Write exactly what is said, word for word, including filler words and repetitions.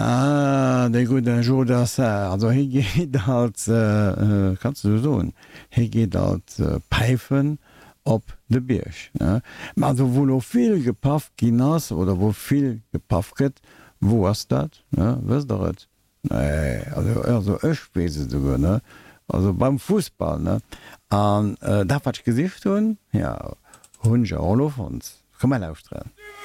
Ah, der gute Jo das also hier geht als äh, äh, kannst du so hier geht als äh, Pfeifen op de Birch also wo noch viel gepafft Ginas oder wo viel gepafft wird wo hast dat was nee, also also Öchwese sogar ne also beim Fußball ne an äh, da wat gesicht hun ja hun von kann man aufstellen